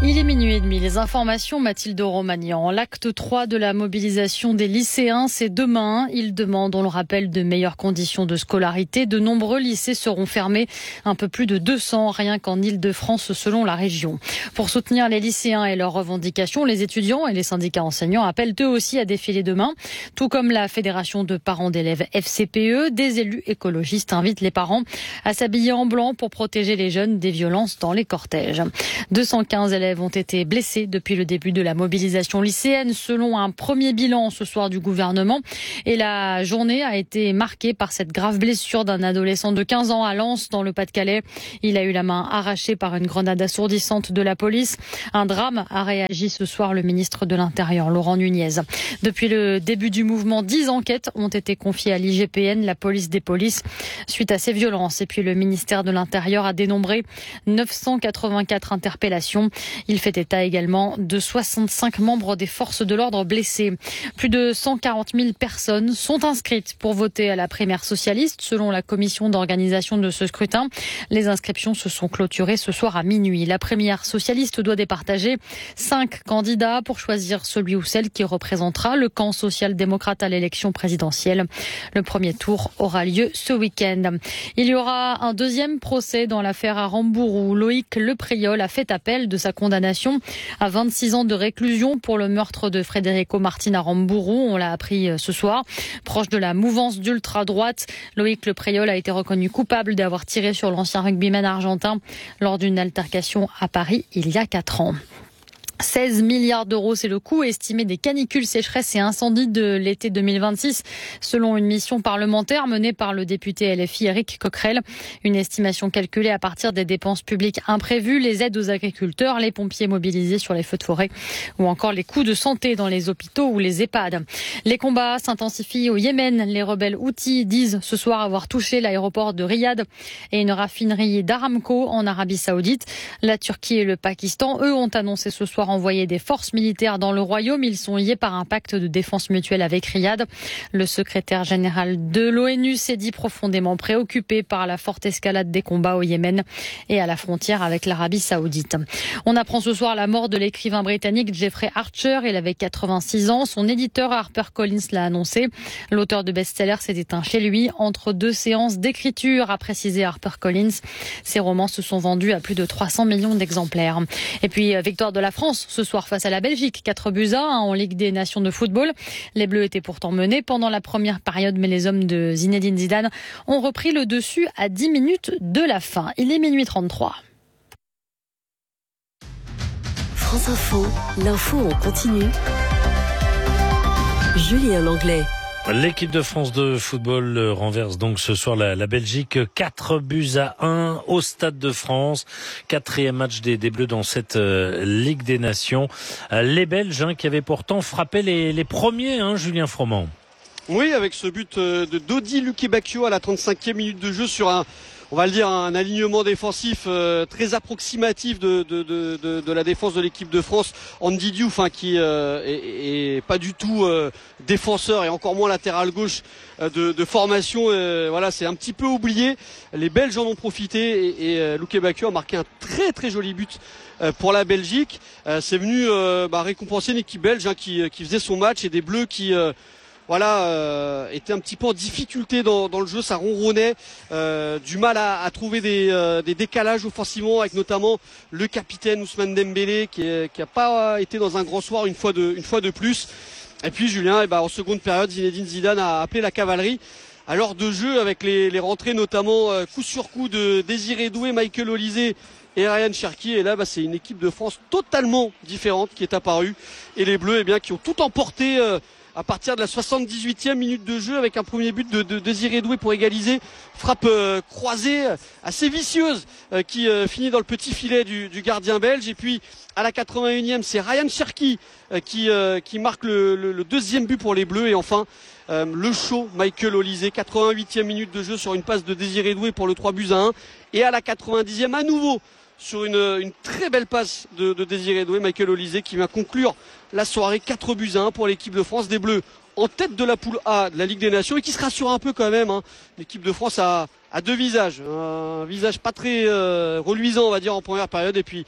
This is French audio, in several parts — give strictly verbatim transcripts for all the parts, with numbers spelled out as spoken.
Il est minuit et demi. Les informations, Mathilde Romagnan. L'acte trois de la mobilisation des lycéens, c'est demain. Ils demandent, on le rappelle, de meilleures conditions de scolarité. De nombreux lycées seront fermés. Un peu plus de deux cents, rien qu'en Île-de-France, selon la région. Pour soutenir les lycéens et leurs revendications, les étudiants et les syndicats enseignants appellent eux aussi à défiler demain. Tout comme la Fédération de parents d'élèves F C P E, des élus écologistes invitent les parents à s'habiller en blanc pour protéger les jeunes des violences dans les cortèges. deux cent quinze élèves ont été blessés depuis le début de la mobilisation lycéenne, selon un premier bilan ce soir du gouvernement. Et la journée a été marquée par cette grave blessure d'un adolescent de quinze ans à Lens, dans le Pas-de-Calais. Il a eu la main arrachée par une grenade assourdissante de la police. Un drame, a réagi ce soir le ministre de l'Intérieur, Laurent Nunez. Depuis le début du mouvement, dix enquêtes ont été confiées à l'I G P N, la police des polices, suite à ces violences. Et puis le ministère de l'Intérieur a dénombré neuf cent quatre-vingt-quatre interpellations. Il fait état également de soixante-cinq membres des forces de l'ordre blessés. Plus de cent quarante mille personnes sont inscrites pour voter à la primaire socialiste, selon la commission d'organisation de ce scrutin. Les inscriptions se sont clôturées ce soir à minuit. La primaire socialiste doit départager cinq candidats pour choisir celui ou celle qui représentera le camp social-démocrate à l'élection présidentielle. Le premier tour aura lieu ce week-end. Il y aura un deuxième procès dans l'affaire Aramburu. Loïc Lepriol a fait appel de sa condamnation à vingt-six ans de réclusion pour le meurtre de Federico Martin Aramburu. On l'a appris ce soir. Proche de la mouvance d'ultra-droite, Loïc Lepriol a été reconnu coupable d'avoir tiré sur l'ancien rugbyman argentin lors d'une altercation à Paris il y a quatre ans. seize milliards d'euros, c'est le coût estimé des canicules, sécheresses et incendies de l'été deux mille vingt-six, selon une mission parlementaire menée par le député L F I Éric Coquerel. Une estimation calculée à partir des dépenses publiques imprévues, les aides aux agriculteurs, les pompiers mobilisés sur les feux de forêt ou encore les coûts de santé dans les hôpitaux ou les EHPAD. Les combats s'intensifient au Yémen. Les rebelles Houthis disent ce soir avoir touché l'aéroport de Riyad et une raffinerie d'Aramco en Arabie Saoudite. La Turquie et le Pakistan, eux, ont annoncé ce soir envoyer des forces militaires dans le royaume. Ils sont liés par un pacte de défense mutuelle avec Riyad. Le secrétaire général de l'ONU s'est dit profondément préoccupé par la forte escalade des combats au Yémen et à la frontière avec l'Arabie Saoudite. On apprend ce soir la mort de l'écrivain britannique Jeffrey Archer. Il avait quatre-vingt-six ans. Son éditeur HarperCollins l'a annoncé. L'auteur de best-sellers s'est éteint chez lui entre deux séances d'écriture, a précisé HarperCollins. Ses romans se sont vendus à plus de trois cents millions d'exemplaires. Et puis, victoire de la France ce soir face à la Belgique, quatre buts à un en Ligue des Nations de football. Les Bleus étaient pourtant menés pendant la première période, mais les hommes de Zinedine Zidane ont repris le dessus à dix minutes de la fin. Il est minuit trente-trois. France Info, l'info en continu. Julien Langlais. L'équipe de France de football renverse donc ce soir la, la Belgique, quatre buts à un au Stade de France. Quatrième match des, des Bleus dans cette euh, Ligue des Nations. Euh, les Belges hein, qui avaient pourtant frappé les, les premiers, hein, Julien Froment. Oui, avec ce but de Dodi Lukebakio à la trente-cinquième minute de jeu sur un, on va le dire, un alignement défensif euh, très approximatif de, de, de, de, de la défense de l'équipe de France. Andy Diouf, hein, qui euh, est, est pas du tout euh, défenseur et encore moins latéral gauche euh, de, de formation. Euh, voilà, c'est un petit peu oublié. Les Belges en ont profité et, et euh, Lukebakio a marqué un très très joli but euh, pour la Belgique. Euh, c'est venu euh, bah, récompenser une équipe belge hein, qui, qui faisait son match et des Bleus qui euh, Voilà, euh, était un petit peu en difficulté dans, dans le jeu, ça ronronnait, euh, du mal à, à trouver des, euh, des décalages offensivement, avec notamment le capitaine Ousmane Dembélé qui n'a pas été dans un grand soir une fois de, une fois de plus. Et puis Julien, et ben, en seconde période, Zinedine Zidane a appelé la cavalerie à l'heure de jeu avec les, les rentrées notamment euh, coup sur coup de Désiré Doué, Michael Olysée et Ryan Cherki. Et là, bah, c'est une équipe de France totalement différente qui est apparue. Et les Bleus, eh bien, qui ont tout emporté euh, à partir de la soixante-dix-huitième minute de jeu avec un premier but de, de Désiré Doué pour égaliser. Frappe euh, croisée assez vicieuse euh, qui euh, finit dans le petit filet du, du gardien belge. Et puis à la quatre-vingt-unième, c'est Ryan Cherki euh, qui, euh, qui marque le, le, le deuxième but pour les Bleus. Et enfin euh, le show Michael Olysée, quatre-vingt-huitième minute de jeu sur une passe de Désiré Doué pour le trois buts à un. Et à la quatre-vingt-dixième à nouveau sur une, une très belle passe de, de Désiré Doué, Michael Olysée qui vient conclure la soirée, quatre buts à un pour l'équipe de France, des Bleus en tête de la poule A de la Ligue des Nations et qui se rassure un peu quand même. Hein. L'équipe de France a, a deux visages, un visage pas très euh, reluisant on va dire en première période et puis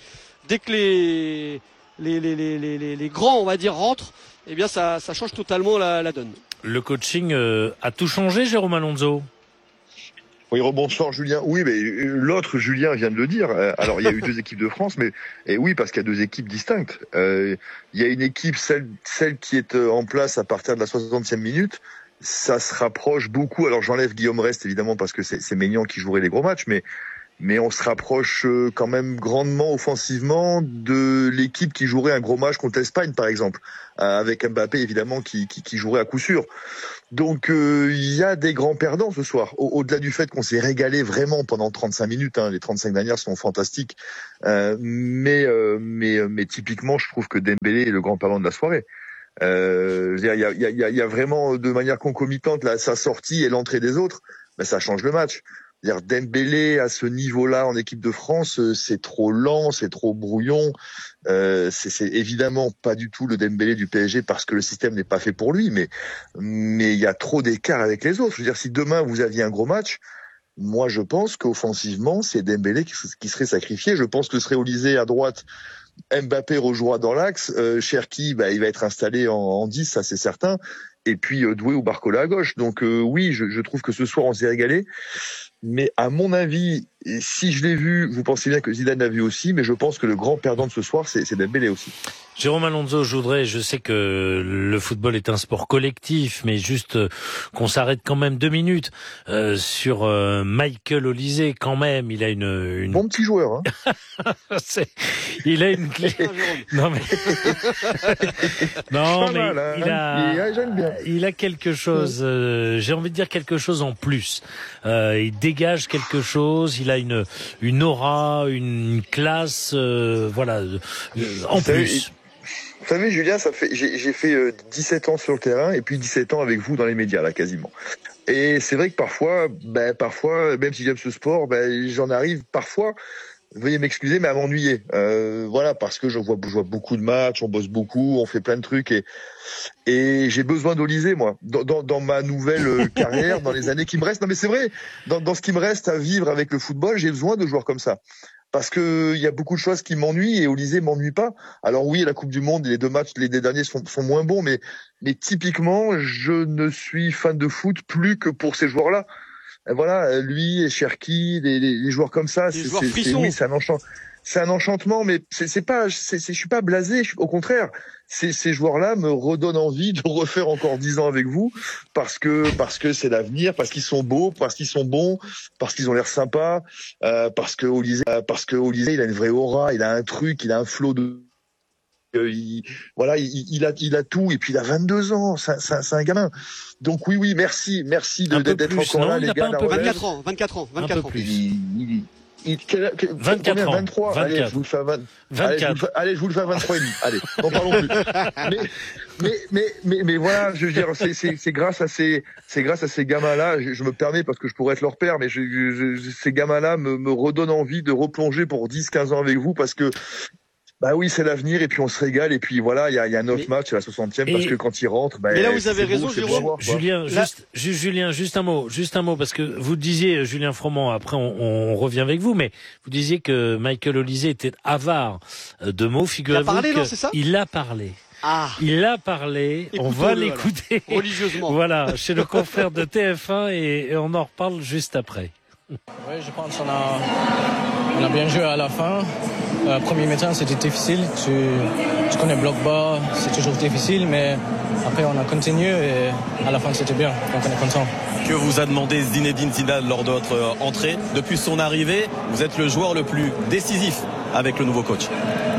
dès que les les, les, les, les, les grands, on va dire, rentrent, eh bien ça, ça change totalement la, la donne. Le coaching euh, a tout changé, Jérôme Alonso? Oui, rebonsoir Julien. Oui, mais l'autre Julien vient de le dire. Alors il y a eu deux équipes de France, mais et oui, parce qu'il y a deux équipes distinctes. Euh, il y a une équipe, celle, celle qui est en place à partir de la soixantième minute. Ça se rapproche beaucoup. Alors j'enlève Guillaume Rest évidemment parce que c'est, c'est Maignan qui jouerait les gros matchs, mais mais on se rapproche quand même grandement offensivement de l'équipe qui jouerait un gros match contre l'Espagne par exemple, avec Mbappé évidemment qui qui, qui jouerait à coup sûr. Donc euh, il y a des grands perdants ce soir. Au- au-delà du fait qu'on s'est régalé vraiment pendant trente-cinq minutes, hein, les trente-cinq dernières sont fantastiques. Euh, mais euh, mais mais typiquement, je trouve que Dembélé est le grand perdant de la soirée. Euh, il y a, il y, a, il y, a, il y a vraiment de manière concomitante là, sa sortie et l'entrée des autres, ben, ça change le match. C'est-à-dire Dembélé à ce niveau-là en équipe de France, c'est trop lent, c'est trop brouillon. Euh, c'est, c'est évidemment pas du tout le Dembélé du P S G parce que le système n'est pas fait pour lui, mais mais il y a trop d'écart avec les autres. Je veux dire, si demain vous aviez un gros match, moi je pense qu'offensivement c'est Dembélé qui, qui serait sacrifié. Je pense que ce serait Olysée à droite. Mbappé rejouera dans l'axe, euh, Cherki, bah, il va être installé en, en dix, ça c'est certain, et puis euh, Doué ou Barcola à gauche. Donc euh, oui, je, je trouve que ce soir on s'est régalé, mais à mon avis, et si je l'ai vu, vous pensez bien que Zidane l'a vu aussi, mais je pense que le grand perdant de ce soir, c'est, c'est Dembélé aussi. Jérôme Alonso, je voudrais, je sais que le football est un sport collectif, mais juste euh, qu'on s'arrête quand même deux minutes euh, sur euh, Michael Olysée. Quand même, il a une, une... Bon petit joueur, hein. c'est... il a une clé. non mais, non mais mal, hein. il a, il, bien. il a quelque chose. Euh, j'ai envie de dire quelque chose en plus. Euh, il dégage quelque chose. Il a une une aura, une classe. Euh, voilà, euh, en savez, plus. Vous savez, Julien, ça fait, j'ai, j'ai fait euh, dix-sept ans sur le terrain et puis dix-sept ans avec vous dans les médias, là, quasiment. Et c'est vrai que parfois, ben, parfois, même si j'aime ce sport, ben, j'en arrive parfois, veuillez m'excuser, mais à m'ennuyer. Euh, voilà, parce que je vois, je vois beaucoup de matchs, on bosse beaucoup, on fait plein de trucs et, et j'ai besoin d'Olysée, moi, dans, dans, dans ma nouvelle carrière, dans les années qui me restent. Non, mais c'est vrai, dans, dans ce qui me reste à vivre avec le football, j'ai besoin de joueurs comme ça. Parce que il y a beaucoup de choses qui m'ennuient et Olysée m'ennuie pas. Alors oui, la Coupe du Monde, les deux matchs, les deux derniers sont, sont moins bons, mais, mais typiquement, je ne suis fan de foot plus que pour ces joueurs-là. Et voilà, lui et Cherki, les, les, les joueurs comme ça, les c'est, joueurs c'est, frissons. c'est, oui, c'est un enchant, c'est un enchantement, mais c'est, c'est pas, c'est, c'est, je suis pas blasé. Je, au contraire, ces, ces joueurs-là me redonnent envie de refaire encore dix ans avec vous, parce que parce que c'est l'avenir, parce qu'ils sont beaux, parce qu'ils sont bons, parce qu'ils ont l'air sympas, euh, parce que Olysée, euh, parce que Olysée, il a une vraie aura, il a un truc, il a un flot de euh, il, voilà, il, il a il a tout, et puis il a vingt-deux ans, c'est, c'est, c'est un gamin. Donc oui, oui, merci, merci de, d'être plus, encore non, là, les gars. vingt-quatre ans, vingt-quatre ans, vingt-quatre ans. Plus. Il, il, il, quel, quel, vingt-quatre combien, ans. vingt-trois. vingt-quatre. Allez, je vous le fais à vingt. vingt-quatre. Allez, je vous le fais, allez, je vous le fais à vingt-trois et demi. Allez, n'en parlons plus. Mais, mais, mais, mais, mais voilà, je veux dire, c'est, c'est, c'est grâce à ces, c'est grâce à ces gamins-là, je, je me permets parce que je pourrais être leur père, mais je, je, je, ces gamins-là me, me redonnent envie de replonger pour dix, quinze ans avec vous parce que, bah oui, c'est l'avenir et puis on se régale et puis voilà, il y a, il y a neuf matchs à la soixantième parce que quand ils rentrent, bah, mais là vous avez c'est raison, beau, Jérôme. voir, Julien, Là... juste, juste, Julien, juste un mot, juste un mot, parce que vous disiez, Julien Froment, après on, on revient avec vous, mais vous disiez que Michael Olysée était avare de mots. Figurez-vous il a parlé, que non, c'est ça il a parlé. Ah. Il a parlé. On va l'écouter alors, religieusement. Voilà, chez le confrère de T F un et, et on en reparle juste après. Oui, je pense qu'on a, on a bien joué à la fin. Euh, premier mi-temps, c'était difficile. Tu, tu connais bloc bas, c'est toujours difficile, mais après on a continué et à la fin c'était bien, donc on est content. Que vous a demandé Zinedine Zidane lors de votre entrée? Depuis son arrivée, vous êtes le joueur le plus décisif avec le nouveau coach.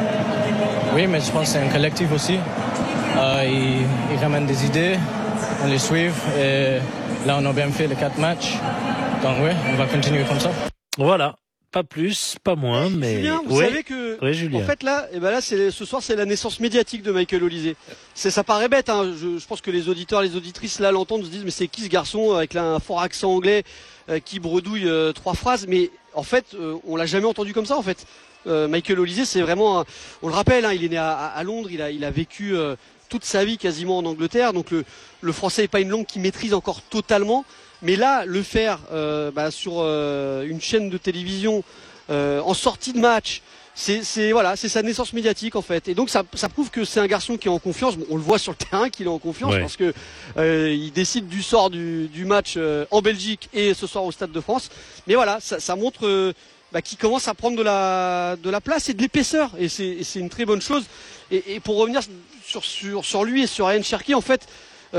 Oui, mais je pense que c'est un collectif aussi. Euh, il, il ramène des idées, on les suit et là on a bien fait les quatre matchs. Donc oui, on va continuer comme ça. Voilà. Pas plus, pas moins, mais Julien, vous oui. savez que Oui, Julien. en fait là, eh ben là, c'est ce soir, c'est la naissance médiatique de Michael Olysée. C'est ça paraît bête, hein. je, je pense que les auditeurs, les auditrices là l'entendent, se disent mais c'est qui ce garçon avec là, un fort accent anglais euh, qui bredouille euh, trois phrases, mais en fait, euh, on l'a jamais entendu comme ça en fait. Euh, Michael Olysée, c'est vraiment, un, on le rappelle, hein, il est né à, à Londres, il a, il a vécu euh, toute sa vie quasiment en Angleterre, donc le, le français n'est pas une langue qu'il maîtrise encore totalement, mais là, le faire euh, bah, sur euh, une chaîne de télévision. Euh, en sortie de match, c'est, c'est voilà, c'est sa naissance médiatique en fait. Et donc ça, ça prouve que c'est un garçon qui est en confiance. Bon, on le voit sur le terrain qu'il est en confiance ouais. parce que euh, il décide du sort du, du match euh, en Belgique et ce soir au Stade de France. Mais voilà, ça, ça montre euh, bah, qu'il commence à prendre de la de la place et de l'épaisseur. Et c'est, et c'est une très bonne chose. Et, et pour revenir sur sur sur lui et sur Ryan Cherki, en fait.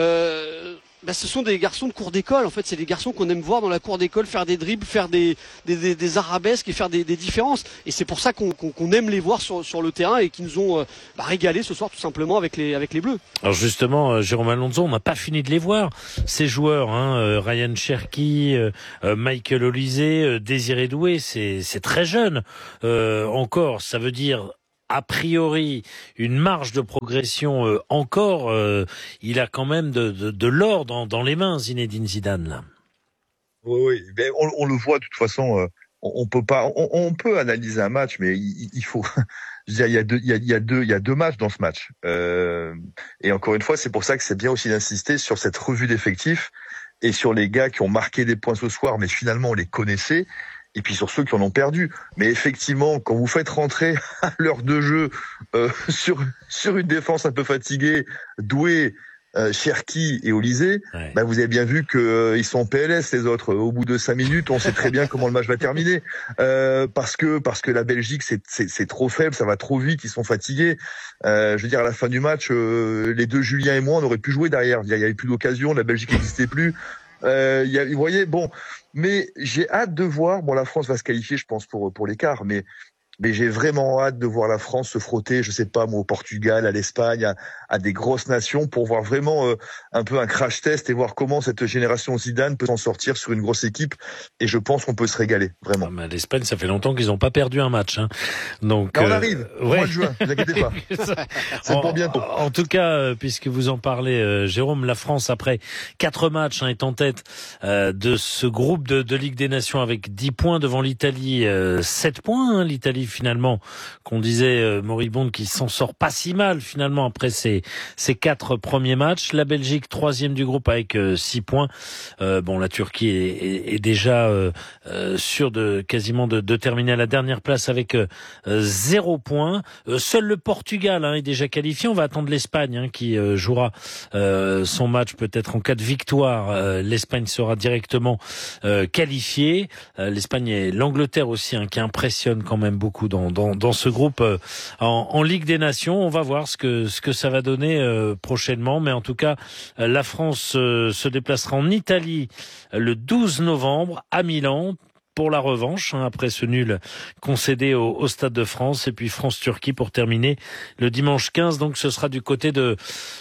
Euh, Bah, ce sont des garçons de cour d'école. En fait, c'est des garçons qu'on aime voir dans la cour d'école faire des dribbles, faire des, des, des, des arabesques et faire des, des différences. Et c'est pour ça qu'on, qu'on, qu'on aime les voir sur, sur le terrain et qui nous ont euh, bah, régalé ce soir tout simplement avec les, avec les Bleus. Alors justement, euh, Jérôme Alonso, on n'a pas fini de les voir. Ces joueurs, hein, euh, Ryan Cherki, euh, euh, Michael Olise, euh, Désiré Doué, c'est, c'est très jeune euh, encore. Ça veut dire a priori une marge de progression euh, encore, euh, il a quand même de, de, de l'or dans, dans les mains, Zinedine Zidane. Là. Oui, oui. Mais on, on le voit de toute façon. Euh, on, on peut pas, on, on peut analyser un match, mais il, il faut. Je veux dire, il y a deux, il y a, il y a deux, il y a deux matchs dans ce match. Euh, et encore une fois, c'est pour ça que c'est bien aussi d'insister sur cette revue d'effectifs et sur les gars qui ont marqué des points ce soir, mais finalement on les connaissait. Et puis sur ceux qui en ont perdu. Mais effectivement, quand vous faites rentrer à l'heure de jeu euh, sur sur une défense un peu fatiguée, Doué, euh, Cherki et Olise, ouais. bah vous avez bien vu que euh, ils sont en P L S les autres. Au bout de cinq minutes, on sait très bien comment le match va terminer, euh, parce que parce que la Belgique c'est c'est, c'est trop faible, ça va trop vite, ils sont fatigués. Euh, je veux dire à la fin du match, euh, les deux Julien et moi on aurait pu jouer derrière. Il y avait plus d'occasion, la Belgique n'existait plus. Euh, y a, vous voyez, bon, mais j'ai hâte de voir. Bon, la France va se qualifier, je pense, pour pour l'écart, mais mais j'ai vraiment hâte de voir la France se frotter, je sais pas moi, au Portugal, à l'Espagne, à, à des grosses nations, pour voir vraiment euh, un peu un crash test et voir comment cette génération Zidane peut s'en sortir sur une grosse équipe. Et je pense qu'on peut se régaler, vraiment. Ah, mais l'Espagne, ça fait longtemps qu'ils n'ont pas perdu un match. Hein. Donc, Là, on euh, arrive, au ouais. mois de juin, ne vous inquiétez pas. C'est en, pour bientôt. En tout cas, euh, puisque vous en parlez, euh, Jérôme, la France, après quatre matchs, hein, est en tête euh, de ce groupe de, de Ligue des Nations avec dix points devant l'Italie, euh, sept points. Hein, L'Italie, finalement, qu'on disait euh, moribonde, qui s'en sort pas si mal finalement après ces ces quatre premiers matchs. La Belgique troisième du groupe avec euh, six points. Euh, bon, la Turquie est, est, est déjà euh, euh, sûre de quasiment de, de terminer à la dernière place avec euh, zéro point. Euh, seul le Portugal hein, est déjà qualifié. On va attendre l'Espagne hein, qui euh, jouera euh, son match peut-être en cas de victoire. Euh, L'Espagne sera directement euh, qualifiée. Euh, L'Espagne et l'Angleterre aussi hein, qui impressionnent quand même beaucoup dans dans, dans ce groupe euh, en, en Ligue des Nations. On va voir ce que ce que ça va donner euh, prochainement, mais en tout cas euh, la France euh, se déplacera en Italie euh, le douze novembre à Milan pour la revanche hein, après ce nul concédé au, au Stade de France, et puis France-Turquie pour terminer le dimanche quinze. Donc ce sera du côté de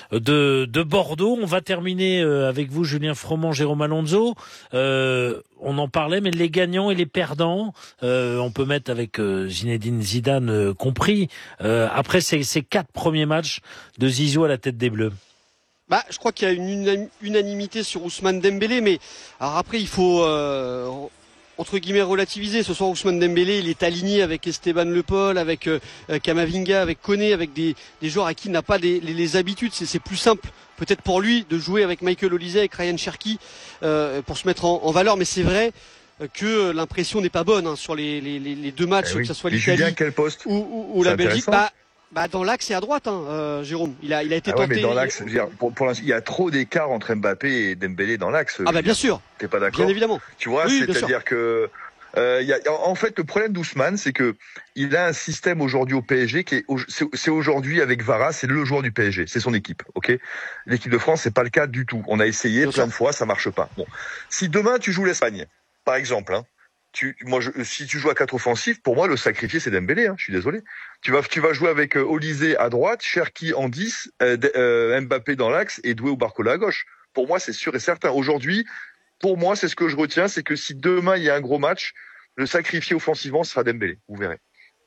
de, de Bordeaux. On va terminer euh, avec vous, Julien Froment, Jérôme Alonso. Euh, on en parlait, mais les gagnants et les perdants, euh, on peut mettre avec euh, Zinedine Zidane euh, compris. Euh, après ces, ces quatre premiers matchs de Zizou à la tête des Bleus. Bah, je crois qu'il y a une unanimité sur Ousmane Dembélé, mais alors après il faut euh, entre guillemets relativiser. Ce soir, Ousmane Dembélé, il est aligné avec Esteban Le Paul, avec euh, Camavinga, avec Koné, avec des, des joueurs à qui il n'a pas les, les, les habitudes. C'est, c'est plus simple peut-être pour lui de jouer avec Michael Olise, avec Ryan Cherki euh, pour se mettre en, en valeur. Mais c'est vrai que l'impression n'est pas bonne hein, sur les, les, les deux matchs, eh oui. que ce soit et l'Italie Julien, quel poste ou, ou, ou la Belgique. Bah, Bah dans l'axe et à droite, hein, euh, Jérôme. Il a, il a été ah ouais, tenté. Mais dans l'axe, je veux dire, pour, pour l'instant, il y a trop d'écart entre Mbappé et Dembélé dans l'axe. Ah bah bien sûr. T'es pas d'accord? Bien évidemment. Tu vois, oui, c'est-à-dire que euh, y a, en fait, le problème d'Ousmane, c'est que il a un système aujourd'hui au P S G qui est, c'est, c'est aujourd'hui avec Vara, c'est le joueur du P S G, c'est son équipe, ok. L'équipe de France, c'est pas le cas du tout. On a essayé bien plein sûr. de fois, ça marche pas. Bon, si demain tu joues l'Espagne, par exemple, hein. Tu, moi, je, si tu joues à quatre offensifs, pour moi, le sacrifié, c'est Dembélé. Hein, je suis désolé. Tu vas, tu vas jouer avec euh, Olise à droite, Cherki en dix, euh, euh, Mbappé dans l'axe et Doué ou Barcola à gauche. Pour moi, c'est sûr et certain. Aujourd'hui, pour moi, c'est ce que je retiens, c'est que si demain il y a un gros match, le sacrifié offensivement sera Dembélé. Vous verrez.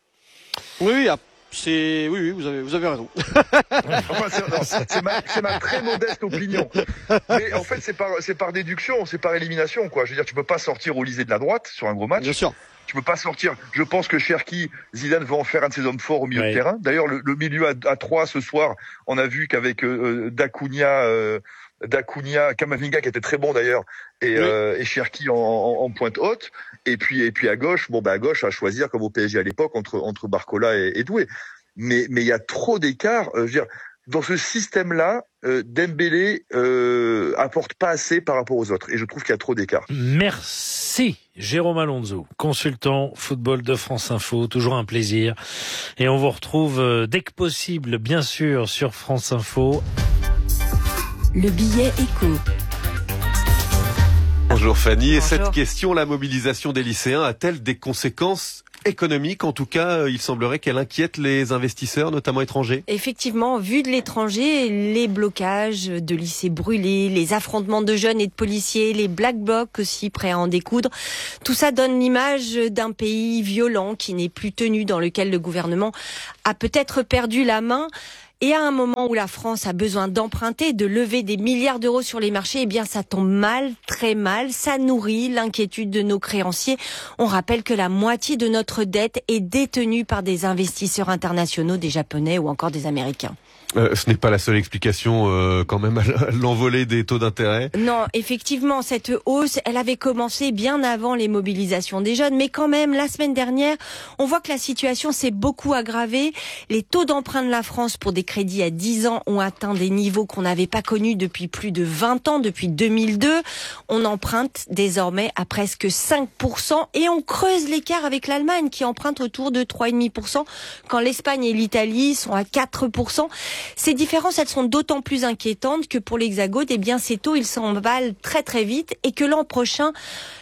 Oui, c'est oui, oui, vous avez, vous avez raison. Enfin, c'est, non, c'est, ma, c'est ma très modeste opinion. Mais en fait, c'est par, c'est par déduction, c'est par élimination, quoi. Je veux dire, tu peux pas sortir Olise de la droite sur un gros match. Bien sûr. Tu peux pas sortir. Je pense que Cherki, Zidane va en faire un de ses hommes forts au milieu ouais. de terrain. D'ailleurs, le, le milieu à, à trois ce soir, on a vu qu'avec euh, Dacunia, euh, d'Acuna, Kamavinga qui était très bon d'ailleurs, et, oui. euh, et Cherki en, en, en pointe haute. Et puis, et puis à gauche, bon, bah, à gauche, à choisir, comme au P S G à l'époque, entre, entre Barcola et, et Doué. Mais, mais il y a trop d'écart, euh, je veux dire, dans ce système-là, euh, Dembélé, euh, apporte pas assez par rapport aux autres. Et je trouve qu'il y a trop d'écart. Merci, Jérôme Alonso, consultant football de France Info. Toujours un plaisir. Et on vous retrouve euh, dès que possible, bien sûr, sur France Info. Le billet éco. Bonjour Fanny. Et Bonjour. Cette question, la mobilisation des lycéens a-t-elle des conséquences économiques? En tout cas, il semblerait qu'elle inquiète les investisseurs, notamment étrangers. Effectivement, vu de l'étranger, les blocages de lycées brûlés, les affrontements de jeunes et de policiers, les black blocs aussi prêts à en découdre, tout ça donne l'image d'un pays violent qui n'est plus tenu, dans lequel le gouvernement a peut-être perdu la main. Et à un moment où la France a besoin d'emprunter, de lever des milliards d'euros sur les marchés, eh bien ça tombe mal, très mal. Ça nourrit l'inquiétude de nos créanciers. On rappelle que la moitié de notre dette est détenue par des investisseurs internationaux, des Japonais ou encore des Américains. Euh, ce n'est pas la seule explication euh, quand même à l'envolée des taux d'intérêt. Non, effectivement, cette hausse, elle avait commencé bien avant les mobilisations des jeunes. Mais quand même, la semaine dernière, on voit que la situation s'est beaucoup aggravée. Les taux d'emprunt de la France pour des crédits à dix ans ont atteint des niveaux qu'on n'avait pas connus depuis plus de vingt ans, depuis deux mille deux. On emprunte désormais à presque cinq pour cent et on creuse l'écart avec l'Allemagne qui emprunte autour de trois virgule cinq pour cent quand l'Espagne et l'Italie sont à quatre pour cent. Ces différences, elles sont d'autant plus inquiétantes que pour l'Hexagone, eh bien, ces taux, ils s'emballent très très vite et que l'an prochain,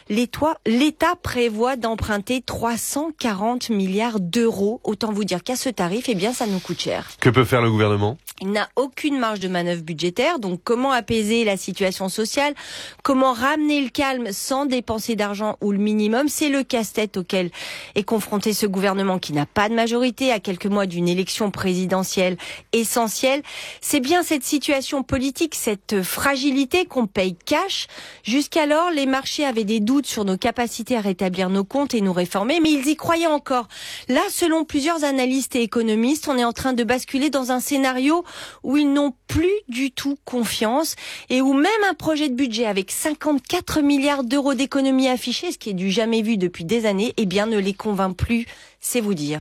l'État prévoit d'emprunter trois cent quarante milliards d'euros. Autant vous dire qu'à ce tarif, eh bien, ça nous coûte cher. Que peut faire le gouvernement ? Il n'a aucune marge de manœuvre budgétaire. Donc, comment apaiser la situation sociale ? Comment ramener le calme sans dépenser d'argent ou le minimum ? C'est le casse-tête auquel est confronté ce gouvernement qui n'a pas de majorité à quelques mois d'une élection présidentielle essentielle. C'est bien cette situation politique, cette fragilité qu'on paye cash. Jusqu'alors, les marchés avaient des doutes sur nos capacités à rétablir nos comptes et nous réformer, mais ils y croyaient encore. Là, selon plusieurs analystes et économistes, on est en train de basculer dans un scénario où ils n'ont plus du tout confiance et où même un projet de budget avec cinquante-quatre milliards d'euros d'économies affichées, ce qui est du jamais vu depuis des années, eh bien ne les convainc plus, c'est vous dire.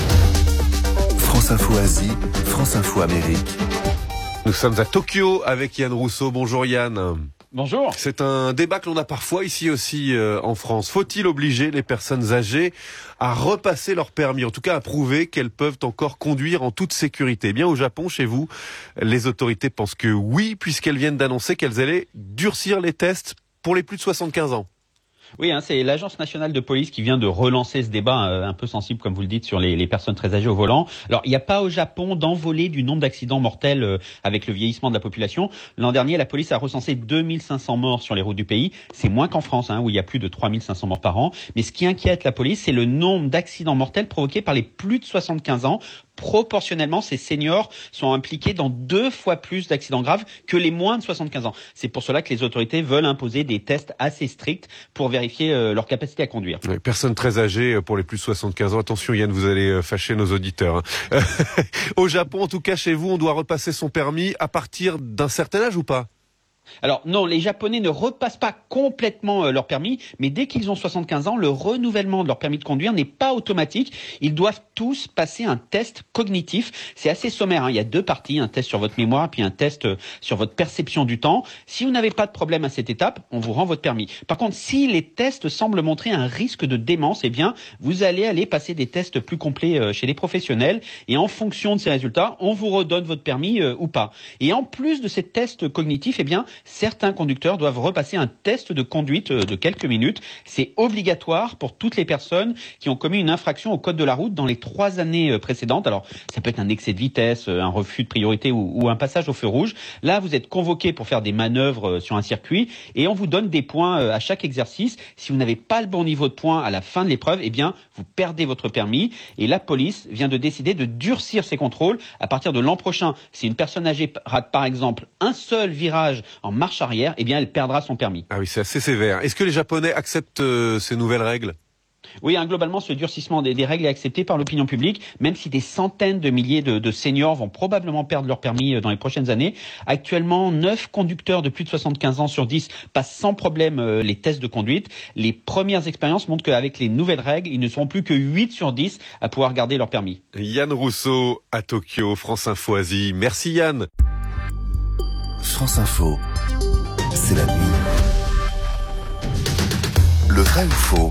France Info Asie, France Info Amérique. Nous sommes à Tokyo avec Yann Rousseau. Bonjour Yann. Bonjour. C'est un débat que l'on a parfois ici aussi euh, en France. Faut-il obliger les personnes âgées à repasser leur permis, en tout cas à prouver qu'elles peuvent encore conduire en toute sécurité ? Eh bien, au Japon, chez vous, les autorités pensent que oui, puisqu'elles viennent d'annoncer qu'elles allaient durcir les tests pour les plus de soixante-quinze ans. Oui, hein, c'est l'Agence nationale de police qui vient de relancer ce débat euh, un peu sensible, comme vous le dites, sur les, les personnes très âgées au volant. Alors, il n'y a pas au Japon d'envolée du nombre d'accidents mortels euh, avec le vieillissement de la population. L'an dernier, la police a recensé deux mille cinq cents morts sur les routes du pays. C'est moins qu'en France, hein, où il y a plus de trois mille cinq cents morts par an. Mais ce qui inquiète la police, c'est le nombre d'accidents mortels provoqués par les plus de soixante-quinze ans. Proportionnellement, ces seniors sont impliqués dans deux fois plus d'accidents graves que les moins de soixante-quinze ans. C'est pour cela que les autorités veulent imposer des tests assez stricts pour vérifier euh, leur capacité à conduire. Oui, personnes très âgées pour les plus de soixante-quinze ans. Attention Yann, vous allez fâcher nos auditeurs. Hein. Au Japon, en tout cas chez vous, on doit repasser son permis à partir d'un certain âge ou pas ? Alors non, les Japonais ne repassent pas complètement euh, leur permis, mais dès qu'ils ont soixante-quinze ans, le renouvellement de leur permis de conduire n'est pas automatique. Ils doivent tous passer un test cognitif. C'est assez sommaire, hein. Il y a deux parties, un test sur votre mémoire, puis un test euh, sur votre perception du temps. Si vous n'avez pas de problème à cette étape, on vous rend votre permis. Par contre, si les tests semblent montrer un risque de démence, eh bien, vous allez aller passer des tests plus complets euh, chez les professionnels. Et en fonction de ces résultats, on vous redonne votre permis euh, ou pas. Et en plus de ces tests cognitifs, eh bien, certains conducteurs doivent repasser un test de conduite de quelques minutes. C'est obligatoire pour toutes les personnes qui ont commis une infraction au code de la route dans les trois années précédentes. Alors, ça peut être un excès de vitesse, un refus de priorité ou, ou un passage au feu rouge. Là, vous êtes convoqué pour faire des manœuvres sur un circuit et on vous donne des points à chaque exercice. Si vous n'avez pas le bon niveau de points à la fin de l'épreuve, eh bien, vous perdez votre permis. Et la police vient de décider de durcir ces contrôles à partir de l'an prochain. Si une personne âgée rate, par exemple, un seul virage en marche arrière, eh bien, elle perdra son permis. Ah oui, c'est assez sévère. Est-ce que les Japonais acceptent euh, ces nouvelles règles ? Oui, hein, globalement, ce durcissement des, des règles est accepté par l'opinion publique, même si des centaines de milliers de, de seniors vont probablement perdre leur permis dans les prochaines années. Actuellement, neuf conducteurs de plus de soixante-quinze ans sur dix passent sans problème euh, les tests de conduite. Les premières expériences montrent qu'avec les nouvelles règles, ils ne seront plus que huit sur dix à pouvoir garder leur permis. Yann Rousseau à Tokyo, France Info Asie. Merci Yann. France Info, c'est la nuit. Le vrai ou faux?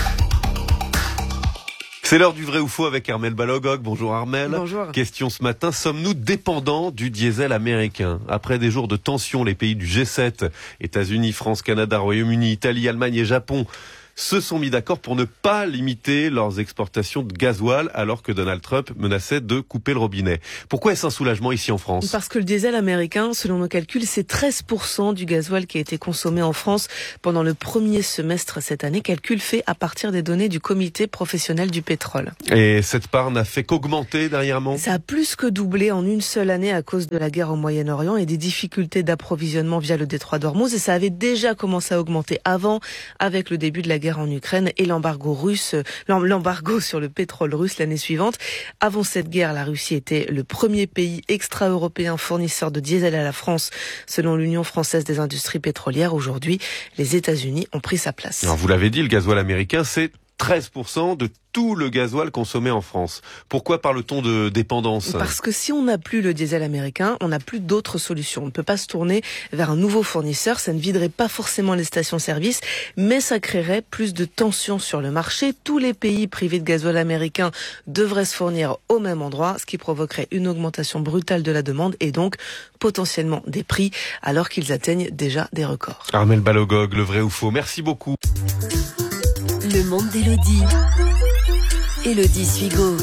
C'est l'heure du vrai ou faux avec Armel Balogog. Bonjour Armel. Bonjour. Question ce matin, sommes-nous dépendants du diesel américain? Après des jours de tension, les pays du G sept, États-Unis, France, Canada, Royaume-Uni, Italie, Allemagne et Japon, se sont mis d'accord pour ne pas limiter leurs exportations de gasoil alors que Donald Trump menaçait de couper le robinet. Pourquoi est-ce un soulagement ici en France? Parce que le diesel américain, selon nos calculs, c'est treize pour cent du gasoil qui a été consommé en France pendant le premier semestre cette année. Calcul fait à partir des données du comité professionnel du pétrole. Et cette part n'a fait qu'augmenter dernièrement? Ça a plus que doublé en une seule année à cause de la guerre au Moyen-Orient et des difficultés d'approvisionnement via le détroit d'Ormuz. Et ça avait déjà commencé à augmenter avant, avec le début de la guerre en Ukraine et l'embargo russe, l'embargo sur le pétrole russe l'année suivante. Avant cette guerre, la Russie était le premier pays extra-européen fournisseur de diesel à la France, selon l'Union française des industries pétrolières. Aujourd'hui, les États-Unis ont pris sa place. Alors vous l'avez dit, le gasoil américain, c'est treize pour cent de tout le gasoil consommé en France. Pourquoi parle-t-on de dépendance? Parce que si on n'a plus le diesel américain, on n'a plus d'autres solutions. On ne peut pas se tourner vers un nouveau fournisseur. Ça ne viderait pas forcément les stations-service, mais ça créerait plus de tensions sur le marché. Tous les pays privés de gasoil américain devraient se fournir au même endroit, ce qui provoquerait une augmentation brutale de la demande et donc potentiellement des prix, alors qu'ils atteignent déjà des records. Armel Balogog, le vrai ou faux. Merci beaucoup. Le monde d'Élodie. Élodie Suigo.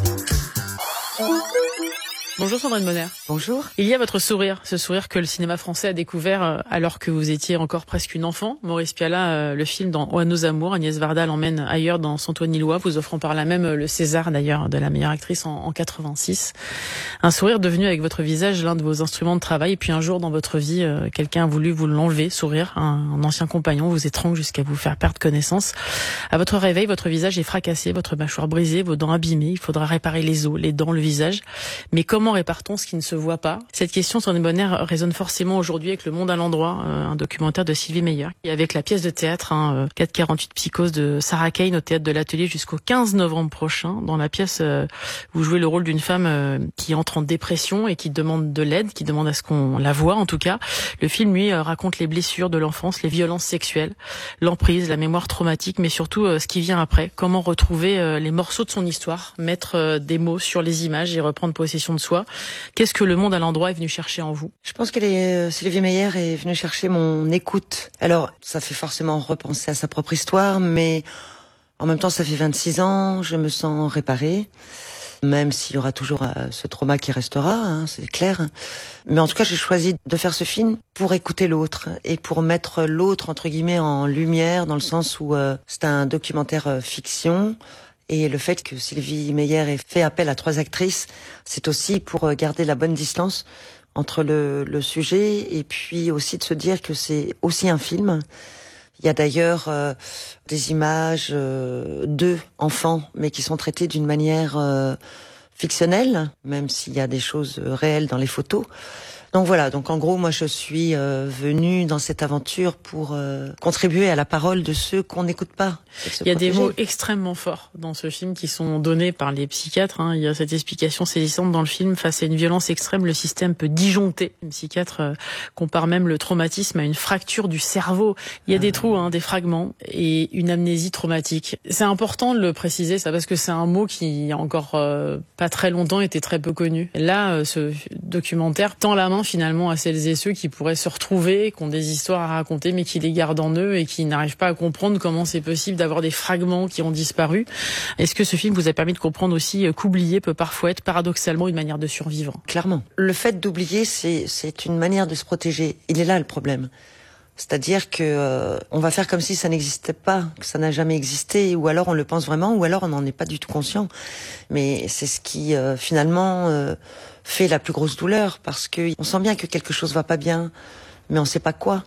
Bonjour Sandrine Bonner. Bonjour. Il y a votre sourire, ce sourire que le cinéma français a découvert alors que vous étiez encore presque une enfant. Maurice Pialat, le film dans Oa nos amours, Agnès Varda l'emmène ailleurs dans Saint-Ouen-Îlois, vous offrant par là même le César d'ailleurs de la meilleure actrice en, en quatre-vingt-six. Un sourire devenu avec votre visage l'un de vos instruments de travail. Et puis un jour dans votre vie, quelqu'un a voulu vous l'enlever, sourire. Un, un ancien compagnon vous étrangle jusqu'à vous faire perdre connaissance. À votre réveil, votre visage est fracassé, votre mâchoire brisée, vos dents abîmées. Il faudra réparer les os, les dents, le visage. Mais comment répare-t-on ce qui ne se voit pas? Cette question, Sandrine Bonner, résonne forcément aujourd'hui avec Le Monde à l'endroit, euh, un documentaire de Sylvie Meyer, et avec la pièce de théâtre hein, quatre cent quarante-huit Psychose de Sarah Kane au théâtre de l'Atelier jusqu'au quinze novembre prochain. Dans la pièce, euh, vous jouez le rôle d'une femme euh, qui entre en dépression et qui demande de l'aide, qui demande à ce qu'on la voie en tout cas. Le film, lui, euh, raconte les blessures de l'enfance, les violences sexuelles, l'emprise, la mémoire traumatique, mais surtout euh, ce qui vient après. Comment retrouver euh, les morceaux de son histoire, mettre euh, des mots sur les images et reprendre possession de soi. Qu'est-ce que Le Monde à l'endroit est venu chercher en vous? Je pense que les, Sylvie Meyer est venue chercher mon écoute. Alors, ça fait forcément repenser à sa propre histoire, mais en même temps, ça fait vingt-six ans, je me sens réparée, même s'il y aura toujours euh, ce trauma qui restera, hein, c'est clair. Mais en tout cas, j'ai choisi de faire ce film pour écouter l'autre et pour mettre l'autre, entre guillemets, en lumière, dans le sens où euh, c'est un documentaire euh, fiction. Et le fait que Sylvie Meyer ait fait appel à trois actrices, c'est aussi pour garder la bonne distance entre le, le sujet et puis aussi de se dire que c'est aussi un film. Il y a d'ailleurs euh, des images euh, d'eux, enfants, mais qui sont traitées d'une manière euh, fictionnelle, même s'il y a des choses réelles dans les photos. Donc voilà, donc en gros, moi je suis euh, venue dans cette aventure pour euh, contribuer à la parole de ceux qu'on n'écoute pas. Il y a des mots extrêmement forts dans ce film qui sont donnés par les psychiatres. Hein. Il y a cette explication saisissante dans le film. Face à une violence extrême, le système peut disjoncter. Les psychiatres euh, comparent même le traumatisme à une fracture du cerveau. Il y a des trous, hein, des fragments et une amnésie traumatique. C'est important de le préciser, ça, parce que c'est un mot qui, il y a encore euh, pas très longtemps, était très peu connu. Là, euh, ce documentaire tend la main finalement à celles et ceux qui pourraient se retrouver, qui ont des histoires à raconter mais qui les gardent en eux et qui n'arrivent pas à comprendre comment c'est possible d'avoir des fragments qui ont disparu. Est-ce que ce film vous a permis de comprendre aussi qu'oublier peut parfois être paradoxalement une manière de survivre? Clairement. Le fait d'oublier, c'est, c'est une manière de se protéger. Il est là le problème. C'est-à-dire que euh, on va faire comme si ça n'existait pas, que ça n'a jamais existé, ou alors on le pense vraiment, ou alors on n'en est pas du tout conscient. Mais c'est ce qui euh, finalement euh, fait la plus grosse douleur, parce que on sent bien que quelque chose va pas bien, mais on sait pas quoi.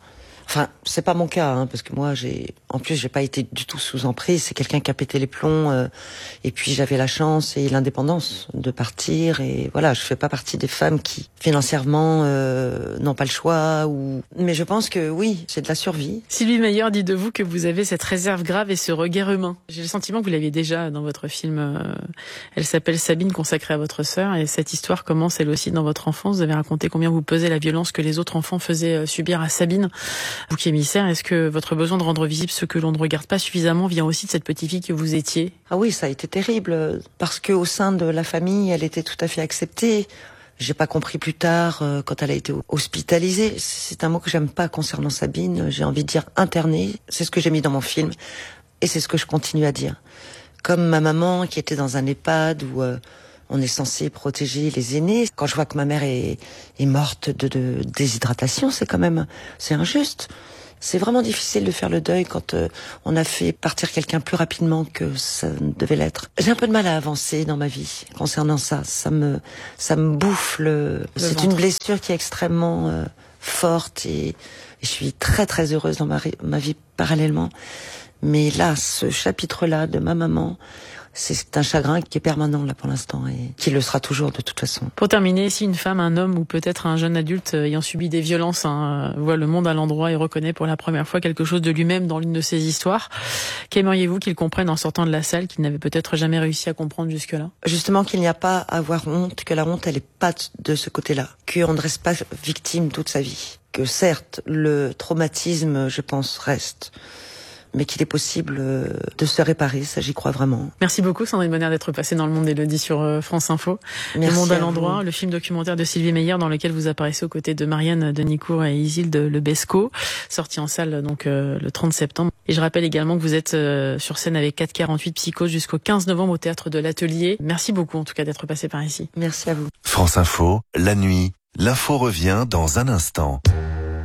Enfin, c'est pas mon cas, hein, parce que moi, j'ai, en plus, j'ai pas été du tout sous emprise. C'est quelqu'un qui a pété les plombs, euh, et puis j'avais la chance et l'indépendance de partir. Et voilà, je fais pas partie des femmes qui financièrement euh, n'ont pas le choix. Ou, mais je pense que oui, c'est de la survie. Sylvie Meyer dit de vous que vous avez cette réserve grave et ce regard humain. J'ai le sentiment que vous l'aviez déjà dans votre film. Euh, elle s'appelle Sabine, consacrée à votre sœur, et cette histoire commence elle aussi dans votre enfance. Vous avez raconté combien vous pesait la violence que les autres enfants faisaient subir à Sabine. Bouc émissaire, est-ce que votre besoin de rendre visible ce que l'on ne regarde pas suffisamment vient aussi de cette petite fille que vous étiez? Ah oui, ça a été terrible, parce que au sein de la famille, elle était tout à fait acceptée. J'ai pas compris plus tard, euh, quand elle a été hospitalisée. C'est un mot que j'aime pas concernant Sabine. J'ai envie de dire internée. C'est ce que j'ai mis dans mon film, et c'est ce que je continue à dire. Comme ma maman qui était dans un EHPAD où euh, on est censé protéger les aînés. Quand je vois que ma mère est, est morte de, de déshydratation, c'est quand même, c'est injuste. C'est vraiment difficile de faire le deuil quand euh, on a fait partir quelqu'un plus rapidement que ça devait l'être. J'ai un peu de mal à avancer dans ma vie concernant ça. Ça me, ça me bouffe le. le c'est ventre. Une blessure qui est extrêmement euh, forte et, et je suis très très heureuse dans ma, ma vie parallèlement. Mais là, ce chapitre-là de ma maman, c'est un chagrin qui est permanent là pour l'instant et qui le sera toujours de toute façon. Pour terminer, si une femme, un homme ou peut-être un jeune adulte ayant subi des violences hein, voit le monde à l'endroit et reconnaît pour la première fois quelque chose de lui-même dans l'une de ses histoires, qu'aimeriez-vous qu'il comprenne en sortant de la salle qu'il n'avait peut-être jamais réussi à comprendre jusque-là? Justement qu'il n'y a pas à avoir honte, que la honte elle est pas de ce côté-là, qu'on ne reste pas victime toute sa vie, que certes le traumatisme je pense reste, mais qu'il est possible de se réparer, ça j'y crois vraiment. Merci beaucoup Sandrine Bonnaire d'être passée dans Le Monde d'Élodie sur France Info. Merci. Le Monde à l'endroit, le film documentaire de Sylvie Meyer dans lequel vous apparaissez aux côtés de Marianne Denicourt et Isilde Lebesco, sorti en salle donc euh, le trente septembre. Et je rappelle également que vous êtes euh, sur scène avec quatre quarante-huit Psychose jusqu'au quinze novembre au Théâtre de l'Atelier. Merci beaucoup en tout cas d'être passé par ici. Merci à vous. France Info, la nuit, l'info revient dans un instant.